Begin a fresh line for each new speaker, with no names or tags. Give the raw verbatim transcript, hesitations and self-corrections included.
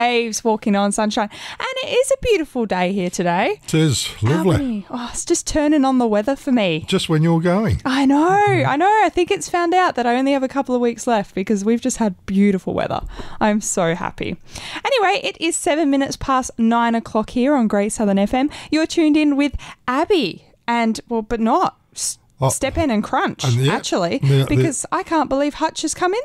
waves, walking on sunshine. And it is a beautiful day here today.
It is lovely.
Albany. Oh, it's just turning on the weather for me.
Just when you're going.
I know, I know. I think it's found out that I only have a couple of weeks left because we've just had beautiful weather. I'm so happy. Anyway, it is seven minutes past nine o'clock here on Great Southern F M. You're tuned in with Abby and, well, but not... Oh, Step in and crunch, and yeah, actually, yeah, because I can't believe Hutch has come in